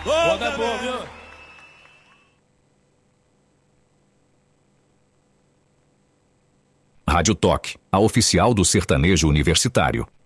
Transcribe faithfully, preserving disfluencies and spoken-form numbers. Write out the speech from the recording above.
Roda boa, viu? Rádio Toque, a oficial do sertanejo universitário.